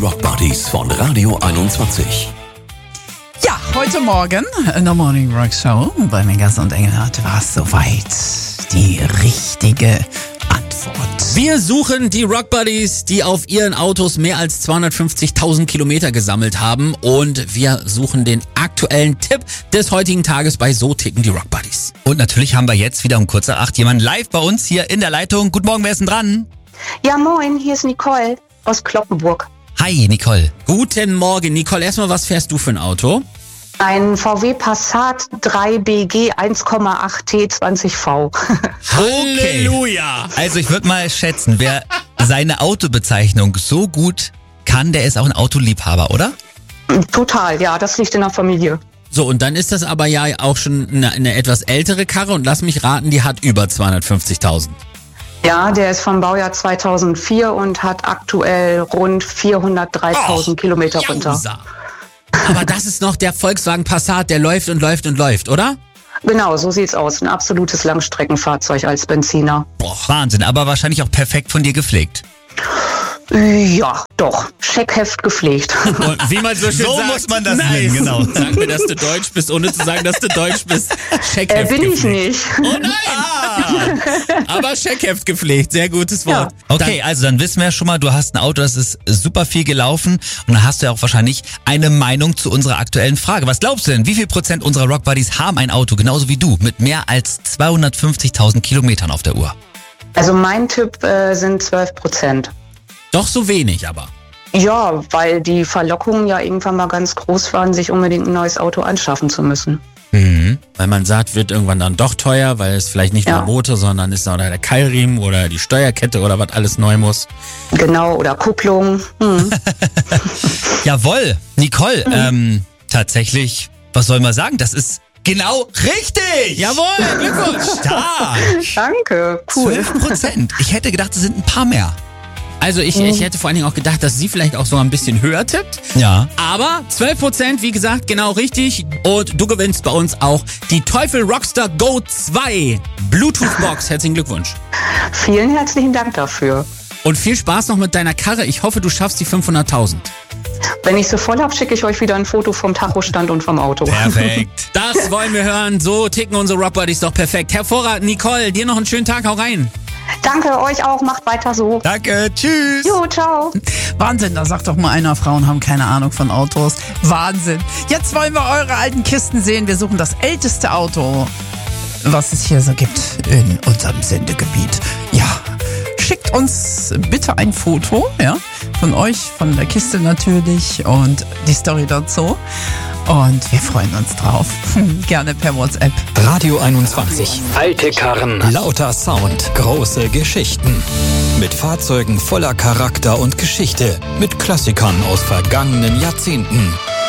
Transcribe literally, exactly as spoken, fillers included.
Rock Buddies von Radio einundzwanzig. Ja, heute Morgen in der Morning Rock Show bei Megas und Engelhardt war es soweit. Die richtige Antwort. Wir suchen die Rock Buddies, die auf ihren Autos mehr als zweihundertfünfzigtausend Kilometer gesammelt haben. Und wir suchen den aktuellen Tipp des heutigen Tages bei So ticken die Rock Buddies. Und natürlich haben wir jetzt wieder um kurz nach acht jemanden live bei uns hier in der Leitung. Guten Morgen, wer ist denn dran? Ja, moin, hier ist Nicole aus Cloppenburg. Hi, Nicole. Guten Morgen, Nicole. Erstmal, was fährst du für ein Auto? Ein V W Passat drei B G eins Komma acht T zwanzig V. Halleluja! Also ich würde mal schätzen, wer seine Autobezeichnung so gut kann, der ist auch ein Autoliebhaber, oder? Total, ja, das liegt in der Familie. So, und dann ist das aber ja auch schon eine, eine etwas ältere Karre und lass mich raten, die hat über zweihundertfünfzigtausend. Ja, der ist vom Baujahr zweitausendvier und hat aktuell rund vierhundertdreitausend Kilometer runter. Jausa. Aber das ist noch der Volkswagen Passat, der läuft und läuft und läuft, oder? Genau, so sieht's aus. Ein absolutes Langstreckenfahrzeug als Benziner. Boah, Wahnsinn, aber wahrscheinlich auch perfekt von dir gepflegt. Ja, doch. Scheckheft gepflegt. Und wie man so schön So sagt, muss man das nice. nennen, genau. Sag mir, dass du Deutsch bist, ohne zu sagen, dass du Deutsch bist. Äh, Scheckheft bin ich gepflegt. nicht. Oh nein! Ah, aber Scheckheft gepflegt, sehr gutes Wort. Okay, also dann wissen wir ja schon mal, du hast ein Auto, das ist super viel gelaufen und dann hast du ja auch wahrscheinlich eine Meinung zu unserer aktuellen Frage. Was glaubst du denn, wie viel Prozent unserer Rock Buddies haben ein Auto, genauso wie du, mit mehr als zweihundertfünfzigtausend Kilometern auf der Uhr? Also mein Tipp äh, sind zwölf Prozent. Doch so wenig aber. Ja, weil die Verlockungen ja irgendwann mal ganz groß waren, sich unbedingt ein neues Auto anschaffen zu müssen. Mhm. Weil man sagt, wird irgendwann dann doch teuer, weil es vielleicht nicht nur Ja. der Motor, sondern ist auch der Keilriemen oder die Steuerkette oder was alles neu muss. Genau, oder Kupplung. Hm. Jawohl, Nicole, ähm, tatsächlich, was soll man sagen, das ist genau richtig! Jawohl, Glückwunsch! Stark! Danke, cool. zwölf Prozent. Ich hätte gedacht, es sind ein paar mehr. Also ich, ich hätte vor allen Dingen auch gedacht, dass sie vielleicht auch so ein bisschen höher tippt. Ja. Aber zwölf Prozent, wie gesagt, genau richtig. Und du gewinnst bei uns auch die Teufel Rockstar Go zwei Bluetooth-Box. Herzlichen Glückwunsch. Vielen herzlichen Dank dafür. Und viel Spaß noch mit deiner Karre. Ich hoffe, du schaffst die fünfhunderttausend. Wenn ich sie voll habe, schicke ich euch wieder ein Foto vom Tachostand und vom Auto. Perfekt. Das wollen wir hören. So ticken unsere Rock Buddies doch perfekt. Hervorragend. Nicole, dir noch einen schönen Tag. Hau rein. Danke euch auch, macht weiter so. Danke, tschüss. Jo, ciao. Wahnsinn, da sagt doch mal einer, Frauen haben keine Ahnung von Autos. Wahnsinn. Jetzt wollen wir eure alten Kisten sehen. Wir suchen das älteste Auto, was es hier so gibt in unserem Sendegebiet. Ja, schickt uns bitte ein Foto, ja, von euch, von der Kiste natürlich und die Story dazu. Und wir freuen uns drauf. Gerne per WhatsApp. Radio einundzwanzig. Alte Karren, lauter Sound, große Geschichten. Mit Fahrzeugen voller Charakter und Geschichte. Mit Klassikern aus vergangenen Jahrzehnten.